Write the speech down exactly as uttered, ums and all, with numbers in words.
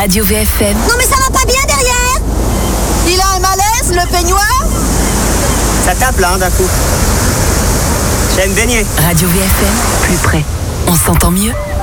Radio V F M. Non mais ça va pas bien derrière. Il a un malaise, le peignoir? Ça tape là, hein, d'un coup. J'aime baigner. Radio V F M, plus près. On s'entend mieux.